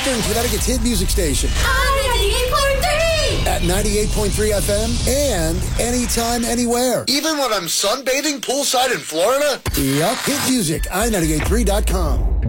Eastern Connecticut's hit music station. At 98.3 FM and anytime, anywhere. Even when I'm sunbathing poolside in Florida? Yup. Hit music, i98.3.com.